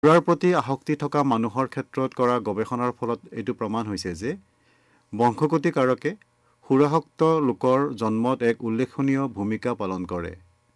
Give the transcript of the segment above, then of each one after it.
সুৰাৰ প্ৰতি আসক্তি থকা মানুহৰ ক্ষেত্ৰত কৰা গৱেষণাৰ ফলত এইটো প্ৰমাণ হৈছে যে বংশগতি কাৰকে সুৰাসক্ত লোকৰ জন্মত এক উল্লেখনীয় ভূমিকা পালন কৰে।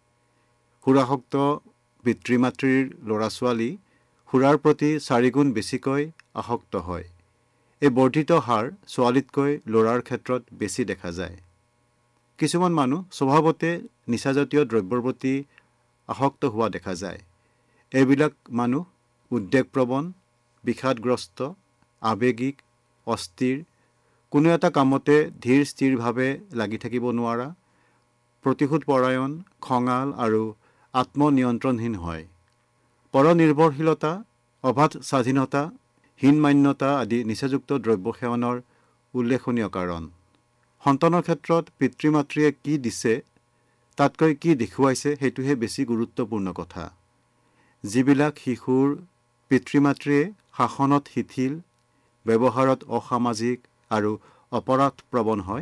সুৰাসক্ত পিতৃ মাতৃৰ ল'ৰা ছোৱালী সুৰাৰ প্ৰতি 4 গুণ বেছিকৈ আসক্ত হয়। এই বৰ্ধিত হাৰ ছোৱালীতকৈ ল'ৰাৰ ক্ষেত্ৰত বেছি দেখা যায়। কিছুমান মানুহ স্বভাৱতে নিচাজাতীয় দ্ৰব্যৰ প্ৰতি আসক্ত হোৱা দেখা যায়। এইবিলাক মানুহ উদ্বেগপ্ৰৱণ, বিষাদগ্ৰস্ত, আৱেগিক, অস্থিৰ, কোনো এটা কামতে ধীৰ স্থিৰভাৱে লাগি থাকিব নোৱাৰা, প্ৰতিশোধপৰায়ণ, খঙাল আৰু আত্মনিয়ন্ত্ৰণহীন হয়। পৰনিৰ্ভৰশীলতা, অবাধ স্বাধীনতা, হীনমান্যতা আদি নিচাযুক্ত দ্ৰব্য সেৱনৰ উল্লেখনীয় কাৰণ। সন্তানৰ ক্ষেত্ৰত পিতৃ মাতৃয়ে কি দিছে তাতকৈ কি দেখুৱাইছে সেইটোহে বেছি গুৰুত্বপূৰ্ণ কথা। যিবিলাক শিশুৰ পিতৃ মাতৃয়ে শাসনত শিথিল, ব্যৱহাৰত অসামাজিক আৰু অপৰাধপ্ৰৱণ হয়,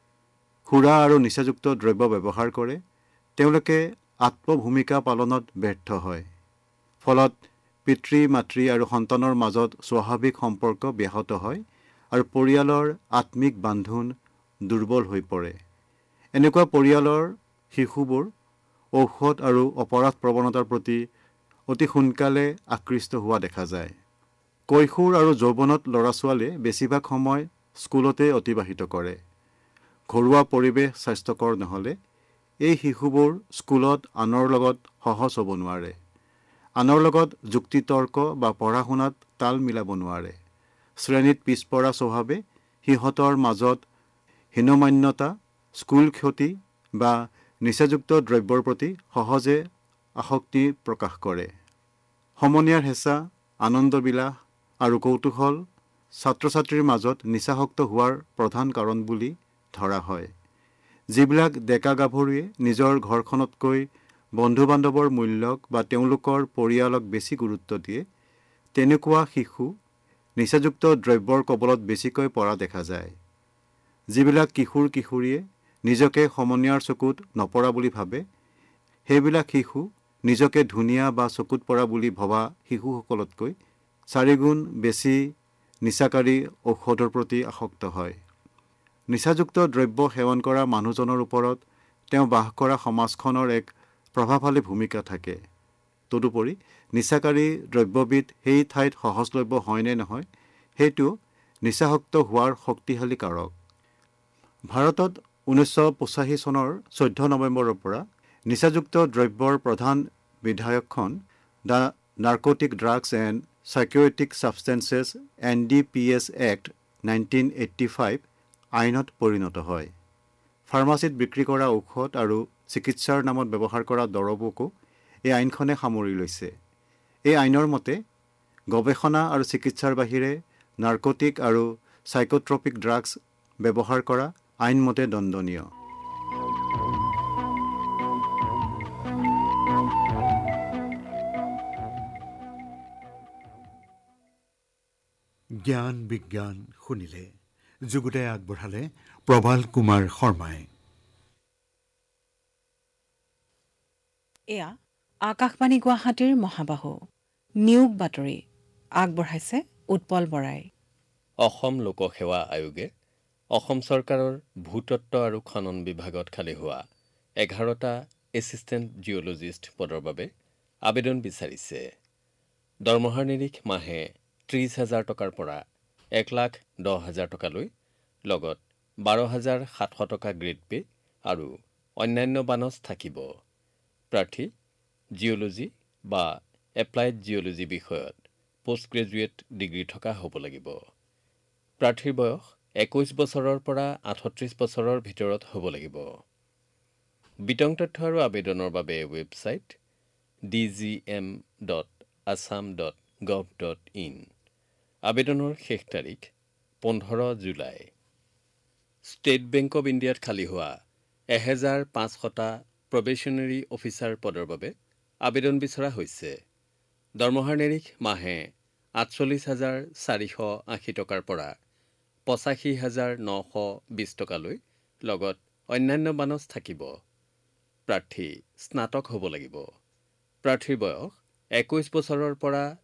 সুৰা আৰু নিচাযুক্ত দ্ৰব্য ব্যৱহাৰ কৰে, তেওঁলোকে আত্মভূমিকা পালনত ব্যৰ্থ হয়। ফলত পিতৃ মাতৃ আৰু সন্তানৰ মাজত স্বাভাৱিক সম্পৰ্ক ব্যাহত হয় আৰু পৰিয়ালৰ আত্মিক বান্ধোন দুৰ্বল হৈ পৰে। এনেকুৱা পৰিয়ালৰ শিশুবোৰ ঔষধ আৰু অপৰাধ প্ৰৱণতাৰ প্ৰতি অতি সোনকালে আকৃষ্ট হোৱা দেখা যায়। কৈশোৰ আৰু যৌৱনত ল'ৰা ছোৱালীয়ে বেছিভাগ সময় স্কুলতে অতিবাহিত কৰে। ঘৰুৱা পৰিৱেশ স্বাস্থ্যকৰ নহ'লে এই শিশুবোৰ স্কুলত আনৰ লগত সহজ হ'ব নোৱাৰে। আনৰ লগত যুক্তিতৰ্ক বা পঢ়া শুনাত তাল মিলাব নোৱাৰে। শ্ৰেণীত পিছপৰা স্বভাৱে সিহঁতৰ মাজত হীনমান্যতা, স্কুল ক্ষতি বা নিচাযুক্ত দ্ৰব্যৰ প্ৰতি সহজে আসক্তি প্ৰকাশ কৰে। সমনীয়াৰ হেঁচা, আনন্দবিলাস আৰু কৌতূহল ছাত্ৰ ছাত্ৰীৰ মাজত নিচাসক্ত হোৱাৰ প্ৰধান কাৰণ বুলি ধৰা হয়। যিবিলাক ডেকা গাভৰুৱে নিজৰ ঘৰখনতকৈ বন্ধু বান্ধৱৰ মূল্যক বা তেওঁলোকৰ পৰিয়ালক বেছি গুৰুত্ব দিয়ে, তেনেকুৱা শিশু নিচাযুক্ত দ্ৰব্যৰ কবলত বেছিকৈ পৰা দেখা যায়। যিবিলাক কিশোৰ কিশোৰীয়ে নিজকে সমনীয়াৰ চকুত নপৰা বুলি ভাবে, সেইবিলাক শিশু নিজকে ধুনীয়া বা চকুত পৰা বুলি ভবা শিশুসকলতকৈ 4 গুণ বেছি নিচাকাৰী ঔষধৰ প্ৰতি আসক্ত হয়। নিচাযুক্ত দ্ৰব্য সেৱন কৰা মানুহজনৰ ওপৰত তেওঁ বাস কৰা সমাজখনৰ এক প্ৰভাৱশালী ভূমিকা থাকে। তদুপৰি নিচাকাৰী দ্ৰব্যবিধ সেই ঠাইত সহজলভ্য হয় নে নহয় সেইটো নিচাসক্ত হোৱাৰ শক্তিশালী কাৰক। ভাৰতত 1985 চনৰ 14 নৱেম্বৰৰ পৰা নিচাযুক্ত দ্ৰব্যৰ প্ৰধান বিধেয়কখন the narcotic drugs and psychotic ছাবষ্টেন্সেছ NDPS Act 1985 আইনত পৰিণত হয়। ফাৰ্মাচীত বিক্ৰী কৰা ঔষধ আৰু চিকিৎসাৰ নামত ব্যৱহাৰ কৰা দৰৱকো এই আইনখনে সামৰি লৈছে। এই আইনৰ মতে গৱেষণা আৰু চিকিৎসাৰ বাহিৰে নাৰ্কোটিক আৰু সাইকোট্ৰপিক ড্ৰাগছ ব্যৱহাৰ কৰা আইনমতে দণ্ডনীয়। জ্ঞান বিজ্ঞান শুনিলে, যুগুতাই আগবঢ়ালে প্ৰবাল কুমাৰ শৰ্মাই। এয়া আকাশবাণী গুৱাহাটীৰ মহাবাহু নিয়োগ বাতৰি আগবঢ়াইছে উৎপল বৰাই। অসম লোকসেৱা আয়োগে অসম চৰকাৰৰ ভূতত্ব আৰু খনন বিভাগত খালী হোৱা 11টা এছিষ্টেণ্ট জিঅ'লজিষ্ট পদৰ বাবে আবেদন বিচাৰিছে। দৰমহাৰ নিৰিখ মাহে 30,000 টকাৰ পৰা 1,10,000 টকালৈ, লগত 12,700 টকা গ্ৰেড পে আৰু অন্যান্য বানচ থাকিব। প্ৰাৰ্থী জিঅ'লজি বা এপ্লাইড জিঅ'লজি বিষয়ত পোষ্ট গ্ৰেজুৱেট ডিগ্ৰী থকা হ'ব লাগিব। প্ৰাৰ্থীৰ বয়স 21 বছৰৰ পৰা 38 বছৰৰ ভিতৰত হ'ব লাগিব। বিতং তথ্য আৰু আবেদনৰ বাবে ৱেবছাইট dgm.assam.gov.in। আবেদনৰ শেষ তাৰিখ 15 জুলাই। ষ্টেট বেংক অৱ ইণ্ডিয়াত খালী হোৱা 1,500টা প্ৰবেশ্যনাৰী অফিচাৰ পদৰ বাবে আবেদন বিচৰা হৈছে। দৰমহাৰ নিৰিখ মাহে 48,480 টকাৰ পৰা 85,920 টকালৈ, লগত অন্যান্য বানচ থাকিব। প্ৰাৰ্থী স্নাতক হ'ব লাগিব। প্ৰাৰ্থীৰ বয়স 21 বছৰৰ পৰা